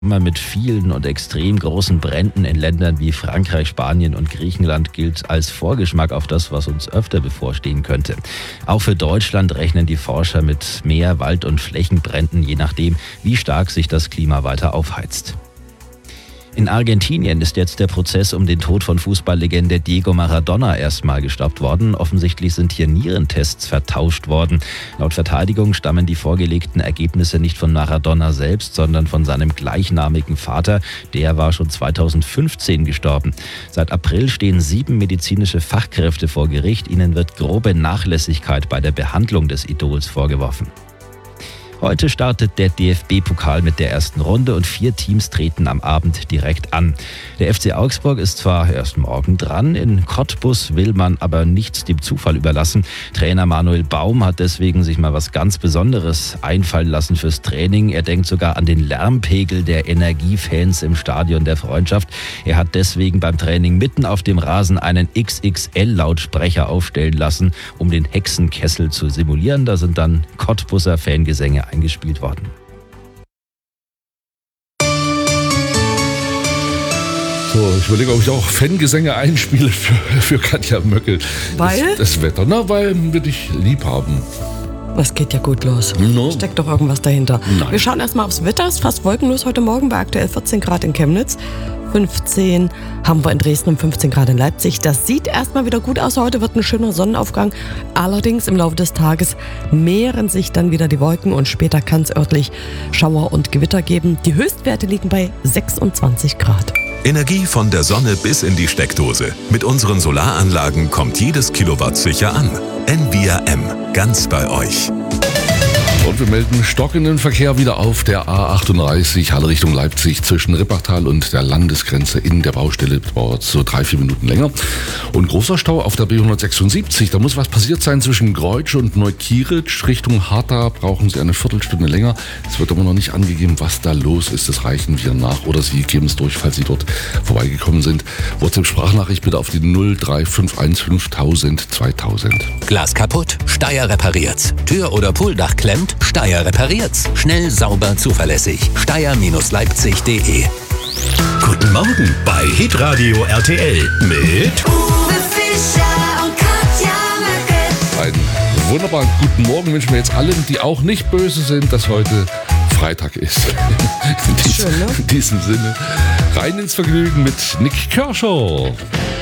Mit vielen und extrem großen Bränden in Ländern wie Frankreich, Spanien und Griechenland gilt als Vorgeschmack auf das, was uns öfter bevorstehen könnte. Auch für Deutschland rechnen die Forscher mit mehr Wald- und Flächenbränden, je nachdem, wie stark sich das Klima weiter aufheizt. In Argentinien ist jetzt der Prozess um den Tod von Fußballlegende Diego Maradona erstmal gestoppt worden. Offensichtlich sind hier Nierentests vertauscht worden. Laut Verteidigung stammen die vorgelegten Ergebnisse nicht von Maradona selbst, sondern von seinem gleichnamigen Vater. Der war schon 2015 gestorben. Seit April stehen 7 medizinische Fachkräfte vor Gericht. Ihnen wird grobe Nachlässigkeit bei der Behandlung des Idols vorgeworfen. Heute startet der DFB-Pokal mit der ersten Runde und 4 Teams treten am Abend direkt an. Der FC Augsburg ist zwar erst morgen dran, in Cottbus will man aber nichts dem Zufall überlassen. Trainer Manuel Baum hat deswegen sich mal was ganz Besonderes einfallen lassen fürs Training. Er denkt sogar an den Lärmpegel der Energiefans im Stadion der Freundschaft. Er hat deswegen beim Training mitten auf dem Rasen einen XXL-Lautsprecher aufstellen lassen, um den Hexenkessel zu simulieren. Da sind dann Cottbuser Fangesänge eingespielt worden. So, ich überlege, ob ich auch Fangesänge einspiele für Katja Möckel. Weil? Das Wetter, weil wir dich lieb haben. Das geht ja gut los. No. Steckt doch irgendwas dahinter. Nein. Wir schauen erstmal aufs Wetter. Es ist fast wolkenlos heute Morgen bei aktuell 14 Grad in Chemnitz. 15 haben wir in Dresden und 15 Grad in Leipzig. Das sieht erstmal wieder gut aus. Heute wird ein schöner Sonnenaufgang. Allerdings im Laufe des Tages mehren sich dann wieder die Wolken und später kann es örtlich Schauer und Gewitter geben. Die Höchstwerte liegen bei 26 Grad. Energie von der Sonne bis in die Steckdose. Mit unseren Solaranlagen kommt jedes Kilowatt sicher an. Envia M. Ganz bei euch. Und wir melden stockenden Verkehr wieder auf der A38, Halle Richtung Leipzig, zwischen Rippachtal und der Landesgrenze in der Baustelle. Dauert so 3-4 Minuten länger. Und großer Stau auf der B176. Da muss was passiert sein zwischen Greutsch und Neukieritsch. Richtung Harta brauchen Sie eine Viertelstunde länger. Es wird aber noch nicht angegeben, was da los ist. Das reichen wir nach. Oder Sie geben es durch, falls Sie dort vorbeigekommen sind. WhatsApp-Sprachnachricht bitte auf die 03515 5000 2000. Glas kaputt? Steyr repariert's. Tür oder Pooldach klemmt? Steyr repariert's. Schnell, sauber, zuverlässig. Steyr-Leipzig.de. Guten Morgen bei Hitradio RTL mit Uwe Fischer und Katja Möckel. Einen wunderbaren guten Morgen wünschen wir jetzt allen, die auch nicht böse sind, dass heute Freitag ist. Schön, ne? In diesem Sinne, rein ins Vergnügen mit Nick Kershaw.